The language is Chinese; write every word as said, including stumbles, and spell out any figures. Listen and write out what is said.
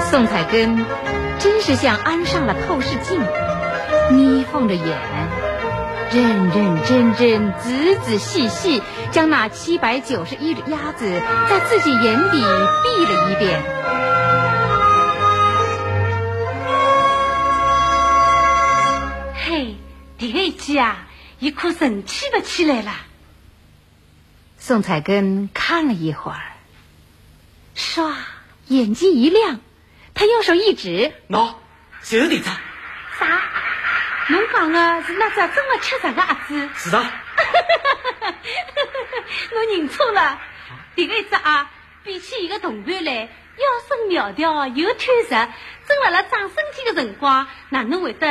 宋彩根真是像安上了透视镜，眯缝着眼，认认真真、仔仔细细将那七百九十一只鸭子在自己眼底闭了一遍。 嘿，这个一记啊，一颗神气不起来了。 宋彩根看了一会儿，唰，眼睛一亮，他用手一指：“ 喏，就是这只。” 啥？侬讲的是那只真的吃人的鸭子？ 是的。 侬认错了，这个一只鸭比起一个同伴来，腰身苗条又贪食，正辣辣长身体的辰光，哪能会得